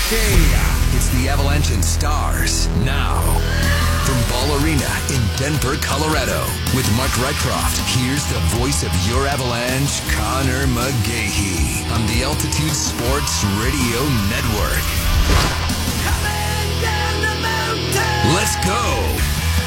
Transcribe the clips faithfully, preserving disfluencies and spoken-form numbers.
Okay, it's the Avalanche and Stars now. From Ball Arena in Denver, Colorado, with Mark Rycroft, here's the voice of your Avalanche, Connor McGahey, on the Altitude Sports Radio Network. Coming down the mountain! Let's go!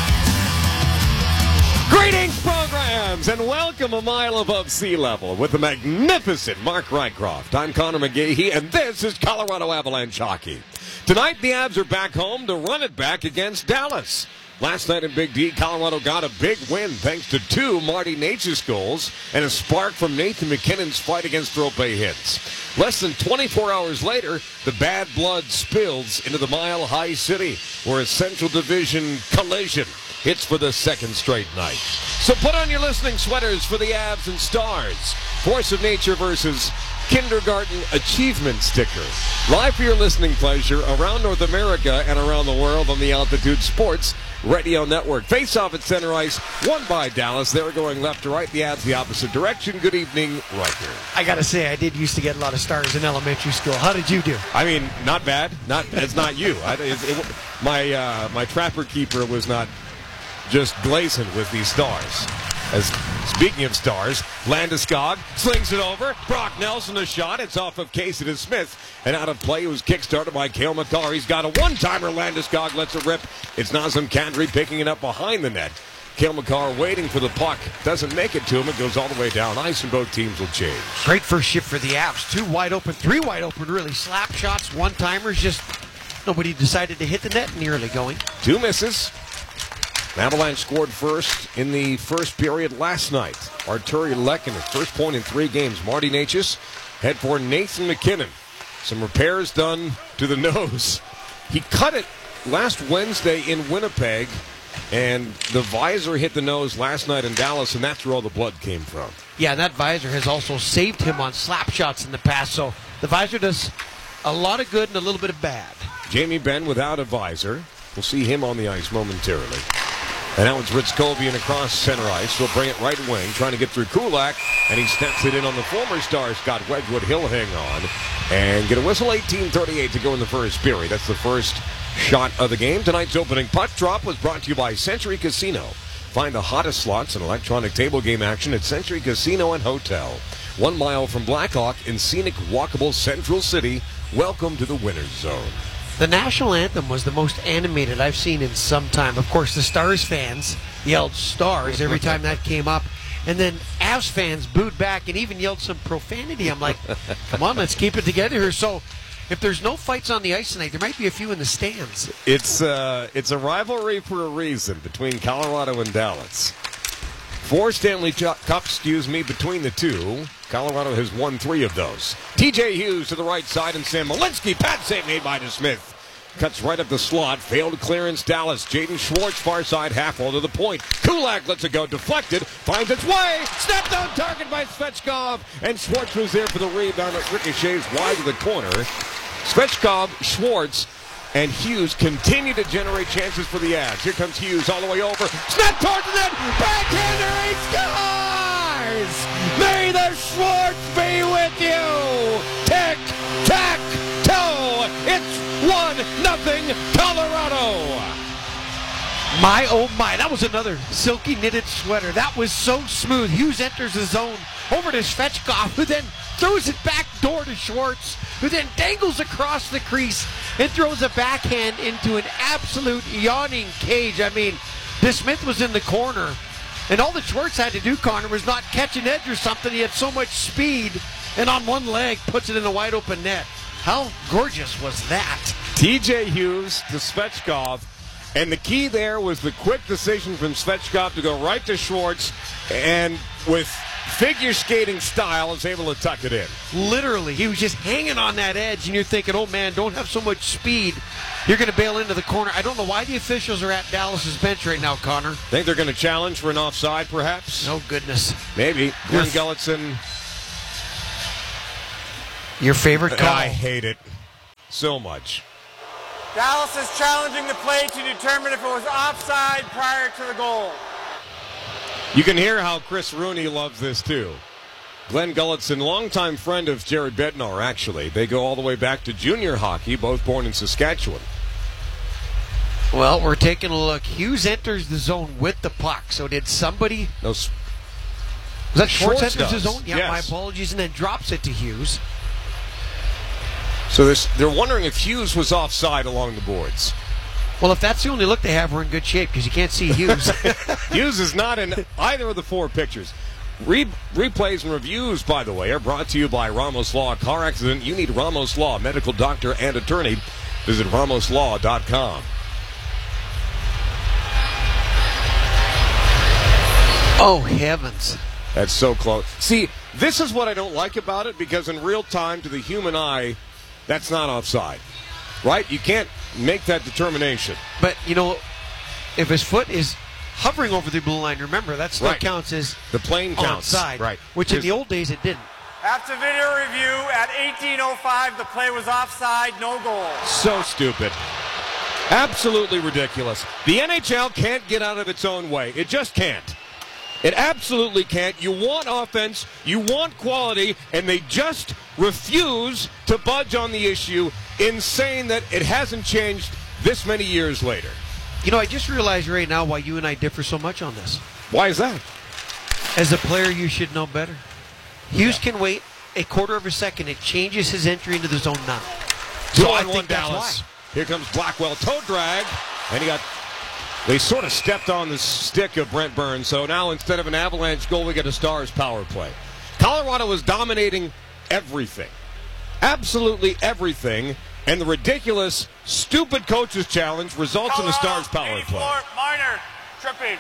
Greetings, programs, and welcome a mile above sea level with the magnificent Mark Rycroft. I'm Connor McGahey, and this is Colorado Avalanche Hockey. Tonight, the Avs are back home to run it back against Dallas. Last night in Big D, Colorado got a big win thanks to two Marty Necas goals and a spark from Nathan MacKinnon's fight against Roope Hintz. Less than twenty-four hours later, the bad blood spills into the Mile High City, where a Central Division collision hits for the second straight night. So put on your listening sweaters for the Avs and Stars. Force of Nature versus Kindergarten Achievement Sticker. Live for your listening pleasure around North America and around the world on the Altitude Sports Radio Network. Face off at center ice, won by Dallas. They were going left to right, the Avs the opposite direction. Good evening, Riker. I gotta say, I did used to get a lot of stars in elementary school. How did you do? I mean, not bad. Not It's not you. I, it, it, my, uh, my trapper keeper was not just blazing with these stars. As speaking of stars, Landeskog slings it over. Brock Nelson a shot. It's off of Casey to Smith. And out of play, it was kick-started by Cale Makar. He's got a one-timer. Landeskog lets it rip. It's Nazem Kadri picking it up behind the net. Cale Makar waiting for the puck. Doesn't make it to him. It goes all the way down ice, and both teams will change. Great first shift for the Avs. Two wide open, three wide open, really. Slap shots, one-timers. Just nobody decided to hit the net in the early going. Two misses. Avalanche scored first in the first period last night. Artturi Lehkonen, first point in three games. Marty Necas head for Nathan MacKinnon. Some repairs done to the nose. He cut it last Wednesday in Winnipeg, and the visor hit the nose last night in Dallas, and that's where all the blood came from. Yeah, and that visor has also saved him on slap shots in the past, so the visor does a lot of good and a little bit of bad. Jamie Benn without a visor. We'll see him on the ice momentarily. And now it's Ritzkovian across center ice. He'll bring it right wing, trying to get through Kulak, and he snaps it in on the former star, Scott Wedgwood. He'll hang on and get a whistle. eighteen thirty-eight to go in the first period. That's the first shot of the game. Tonight's opening puck drop was brought to you by Century Casino. Find the hottest slots and electronic table game action at Century Casino and Hotel. One mile from Blackhawk in scenic, walkable Central City. Welcome to the winner's zone. The national anthem was the most animated I've seen in some time. Of course, the Stars fans yelled Stars every time that came up. And then Avs fans booed back and even yelled some profanity. I'm like, come on, let's keep it together here. So if there's no fights on the ice tonight, there might be a few in the stands. It's, uh, it's a rivalry for a reason between Colorado and Dallas. Four Stanley Cups, excuse me, between the two. Colorado has won three of those. T J Hughes to the right side, and Sam Malinsky. Pad save made by DeSmith. Cuts right up the slot. Failed clearance, Dallas. Jaden Schwartz, far side, half wall to the point. Kulak lets it go. Deflected. Finds its way. Snapped on target by Svechkov. And Schwartz was there for the rebound. It ricochets wide to the corner. Svechkov, Schwartz, and Hughes continue to generate chances for the Avs. Here comes Hughes all the way over. Snap towards the net. Backhander. He scores! May the Schwartz be with you! Tick, tack, toe! It's one nothing Colorado! My, oh my, that was another silky knitted sweater. That was so smooth. Hughes enters the zone over to Svechkov, who then throws it back door to Schwartz, who then dangles across the crease and throws a backhand into an absolute yawning cage. I mean, DeSmith was in the corner, and all that Schwartz had to do, Connor, was not catch an edge or something. He had so much speed, and on one leg puts it in a wide open net. How gorgeous was that? T J Hughes to Svechkov, and the key there was the quick decision from Svechkov to go right to Schwartz, and with figure skating style is able to tuck it in. Literally, he was just hanging on that edge, and you're thinking, oh man, don't have so much speed. You're going to bail into the corner. I don't know why the officials are at Dallas's bench right now, Connor. Think they're going to challenge for an offside, perhaps? Oh, goodness. Maybe. Glenn Gulletson. Your favorite call? I hate it so much. Dallas is challenging the play to determine if it was offside prior to the goal. You can hear how Chris Rooney loves this, too. Glenn Gulletson, longtime friend of Jared Bednar, actually. They go all the way back to junior hockey, both born in Saskatchewan. Well, we're taking a look. Hughes enters the zone with the puck. So did somebody... No, was that Schwartz Schwartz enters the does. zone? Yeah, Yes. my apologies. And then drops it to Hughes. So this, they're wondering if Hughes was offside along the boards. Well, if that's the only look they have, we're in good shape because you can't see Hughes. Hughes is not in either of the four pictures. Re- replays and reviews, by the way, are brought to you by Ramos Law. Car accident, you need Ramos Law, medical doctor and attorney. Visit ramos law dot com. Oh, heavens. That's so close. See, this is what I don't like about it, because in real time, to the human eye, that's not offside. Right? You can't make that determination. But, you know, if his foot is hovering over the blue line, remember, that still Right. counts as The plane counts. onside. Right. Which in the old days it didn't. After video review, at eighteen oh five, the play was offside, no goal. So stupid. Absolutely ridiculous. The N H L can't get out of its own way. It just can't. It absolutely can't. You want offense, you want quality, and they just refuse to budge on the issue in saying that it hasn't changed this many years later. You know, I just realized right now why you and I differ so much on this. Why is that? As a player, you should know better. Hughes yeah. can wait a quarter of a second. It changes his entry into the zone now. Two So I on one think that's Dallas. why. Here comes Blackwell. Toe drag. And he got... They sort of stepped on the stick of Brent Burns. So now instead of an Avalanche goal, we get a Stars power play. Colorado was dominating everything. Absolutely everything. And the ridiculous, stupid coach's challenge results in the Stars power play. Marner, tripping.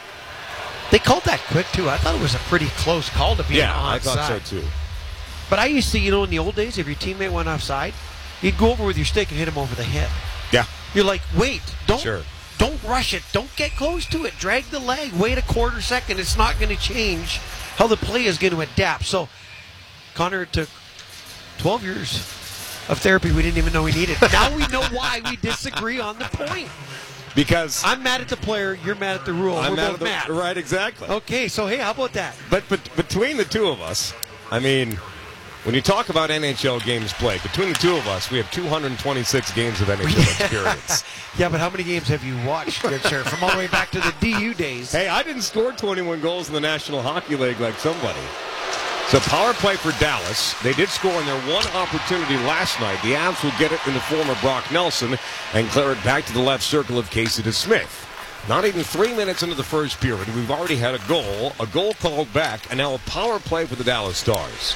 They called that quick, too. I thought it was a pretty close call to be Yeah, onside. I thought so, too. But I used to, you know, in the old days, if your teammate went offside, you'd go over with your stick and hit him over the head. Yeah. You're like, wait, don't Sure. don't rush it. Don't get close to it. Drag the leg. Wait a quarter second. It's not going to change how the play is going to adapt. So, Connor, it took twelve years of therapy we didn't even know we needed. Now we know why we disagree on the point. Because I'm mad at the player. You're mad at the rule. I'm We're mad both at the, mad. Right, exactly. Okay, so hey, how about that? But, but between the two of us, I mean, when you talk about N H L games played, between the two of us, we have two hundred twenty-six games of N H L experience. Yeah, but how many games have you watched, good sir, from all the way back to the D U days? Hey, I didn't score twenty-one goals in the National Hockey League like somebody. So power play for Dallas. They did score in their one opportunity last night. The Avs will get it in the form of Brock Nelson and clear it back to the left circle of Casey DeSmith. Not even three minutes into the first period, we've already had a goal, a goal called back, and now a power play for the Dallas Stars.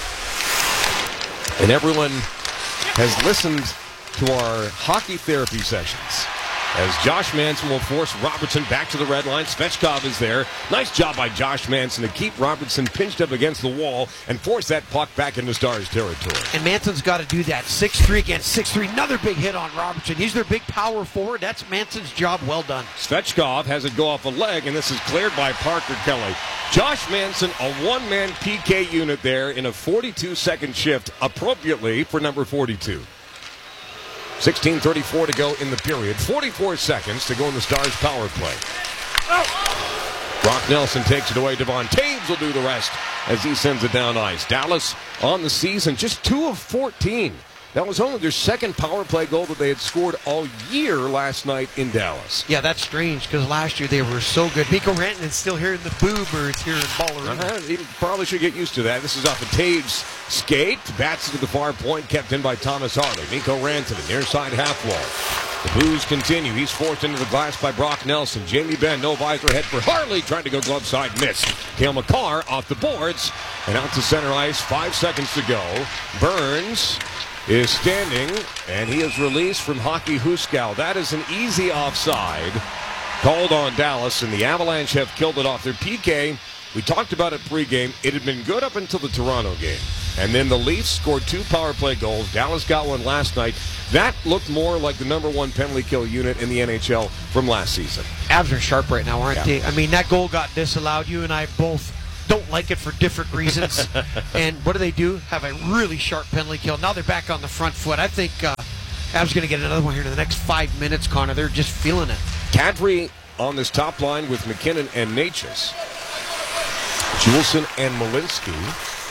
And everyone has listened to our hockey therapy sessions as Josh Manson will force Robertson back to the red line. Svechkov is there. Nice job by Josh Manson to keep Robertson pinched up against the wall and force that puck back into Stars territory. And Manson's got to do that. six three against six three. Another big hit on Robertson. He's their big power forward. That's Manson's job. Well done. Svechkov has it go off a leg, and this is cleared by Parker Kelly. Josh Manson, a one-man P K unit there in a forty-two second shift, appropriately for number forty-two. sixteen thirty-four to go in the period. forty-four seconds to go in the Stars power play. Oh. Brock Nelson takes it away. Devon Taves will do the rest as he sends it down ice. Dallas on the season, just two of fourteen. That was only their second power play goal that they had scored all year last night in Dallas. Yeah, that's strange because last year they were so good. Mikko Rantanen's still hearing the boo birds here in Ball Arena. Uh-huh. He probably should get used to that. This is off of Taves' skate. Bats it to the far point, kept in by Thomas Harley. Mikko Rantanen, near side half wall. The boos continue. He's forced into the glass by Brock Nelson. Jamie Benn, no visor head for Harley, trying to go glove side, missed. Cale Makar off the boards and out to center ice. Five seconds to go. Burns is standing, and he is released from Hockey Huskow. That is an easy offside called on Dallas, and the Avalanche have killed it off their P K. We talked about it pregame. It had been good up until the Toronto game. And then the Leafs scored two power play goals. Dallas got one last night. That looked more like the number one penalty kill unit in the N H L from last season. Avs are sharp right now, aren't Yeah. they? I mean, that goal got disallowed. You and I both don't like it for different reasons. And what do they do? Have a really sharp penalty kill. Now they're back on the front foot. I think uh, Avs going to get another one here in the next five minutes, Connor. They're just feeling it. Kadri on this top line with McKinnon and Natchez. Juleson and Malinsky.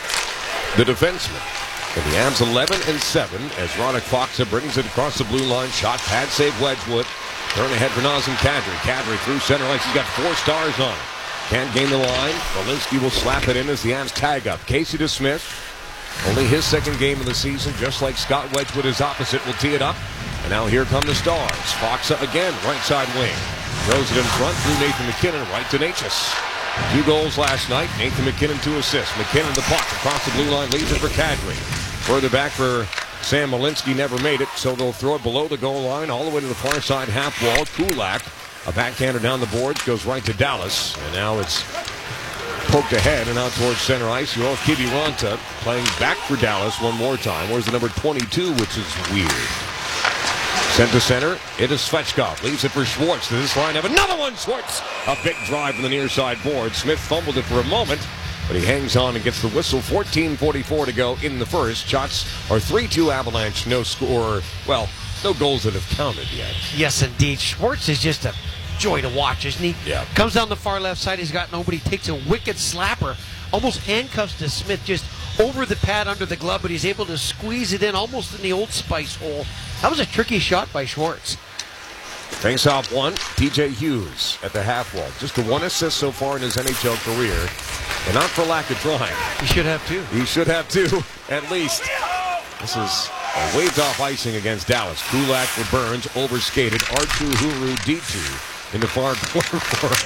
the defenseman. And the Avs eleven and seven as Roddick Foxa brings it across the blue line. Shot, pad save, Wedgwood. Turn ahead for Nazem Kadri. Kadri through center ice. He's got four stars on it. Can't gain the line. Walensky will slap it in as the Avs tag up. Casey DeSmith, only his second game of the season, just like Scott Wedgwood, his opposite, will tee it up. And now here come the Stars. Foxa again, right side wing. Throws it in front through Nathan MacKinnon, right to Necas. Two goals last night. Nathan MacKinnon, two assists. MacKinnon the puck across the blue line, leaves it for Kadri. Further back for Sam Walensky, never made it, so they'll throw it below the goal line, all the way to the far side half wall. Kulak, a backhander down the boards, goes right to Dallas. And now it's poked ahead and out towards center ice. Joel Kiviranta playing back for Dallas one more time. Where's the number twenty-two, which is weird. Sent to center, it is Svechkov. Leaves it for Schwartz. Does this line have another one? Schwartz, a big drive from the near side board. Smith fumbled it for a moment, but he hangs on and gets the whistle. fourteen forty-four to go in the first. Shots are three two Avalanche. No score. Well, no goals that have counted yet. Yes, indeed. Schwartz is just a joy to watch, isn't he? Yeah. Comes down the far left side. He's got nobody. Takes a wicked slapper. Almost handcuffs to Smith just over the pad under the glove, but he's able to squeeze it in almost in the Old Spice hole. That was a tricky shot by Schwartz. Face off one, T J Hughes at the half wall. Just the one assist so far in his N H L career. And not for lack of trying. He should have two. He should have two, at least. This is a waved off icing against Dallas. Kulak for Burns, overskated. R two Huru D two in the far corner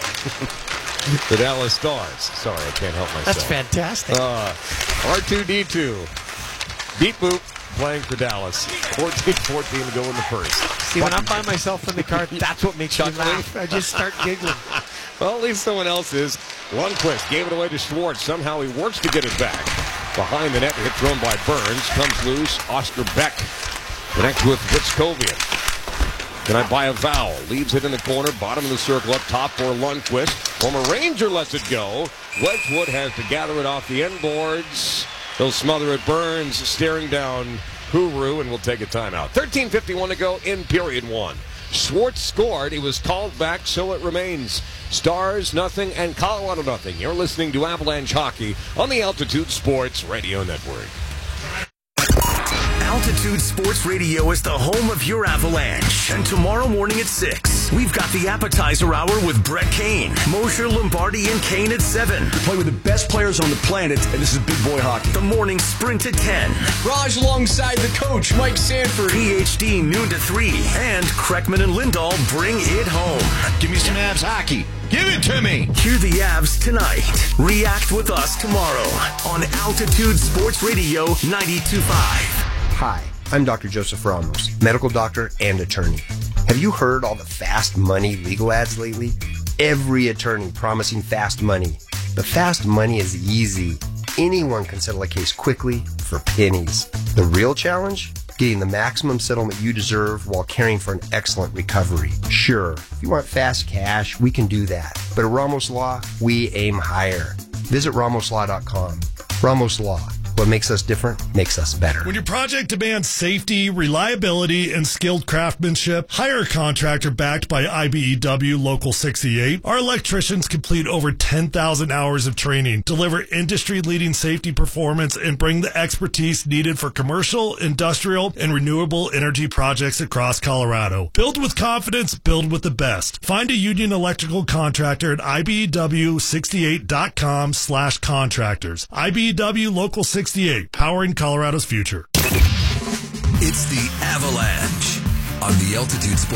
for the Dallas Stars. Sorry, I can't help myself. That's fantastic. Uh, R two D two. Beep boop. Playing for Dallas. fourteen fourteen to go in the first. See, when I'm by myself in the car, that's what makes me laugh. I just start giggling. Well, at least someone else is. Lundqvist gave it away to Schwartz. Somehow he works to get it back. Behind the net, hit thrown by Burns. Comes loose. Oscar Beck connects with Witzkovian. Can I buy a foul? Leaves it in the corner. Bottom of the circle up top for Lundqvist. Former Ranger lets it go. Wedgwood has to gather it off the end boards. They'll smother it. Burns staring down Huru, and we'll take a timeout. thirteen fifty-one to go in period one. Schwartz scored. He was called back, so it remains. Stars nothing and Colorado nothing. You're listening to Avalanche Hockey on the Altitude Sports Radio Network. Altitude Sports Radio is the home of your Avalanche. And tomorrow morning at six, we've got the appetizer hour with Brett Kane, Mosher, Lombardi, and Kane at seven. We play with the best players on the planet, and this is big boy hockey. The morning sprint at ten. Raj alongside the coach, Mike Sanford. P H D noon to three. And Kreckman and Lindahl bring it home. Give me some Avs hockey. Give it to me. Hear the Avs tonight. React with us tomorrow on Altitude Sports Radio ninety-two point five. Hi, I'm Doctor Joseph Ramos, medical doctor and attorney. Have you heard all the fast money legal ads lately? Every attorney promising fast money. But fast money is easy. Anyone can settle a case quickly for pennies. The real challenge? Getting the maximum settlement you deserve while caring for an excellent recovery. Sure, if you want fast cash, we can do that. But at Ramos Law, we aim higher. Visit ramos law dot com. Ramos Law. What makes us different makes us better. When your project demands safety, reliability, and skilled craftsmanship, hire a contractor backed by I B E W Local sixty-eight. Our electricians complete over ten thousand hours of training, deliver industry-leading safety performance, and bring the expertise needed for commercial, industrial, and renewable energy projects across Colorado. Build with confidence, build with the best. Find a Union Electrical contractor at I B E W sixty-eight dot com slash contractors. I B E W Local sixty-eight, powering Colorado's future. It's the Avalanche on the Altitude Sports.